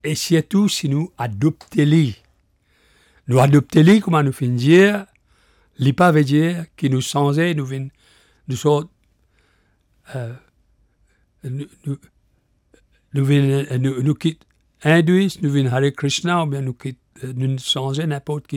et surtout si nous adoptons-les. Nous adoptons-les, comment nous finissons dire, les pas veut dire que nous changer, nous sommes nous quittons hindouistes, nous venons Hare Krishna, ou bien nous changer n'importe qui.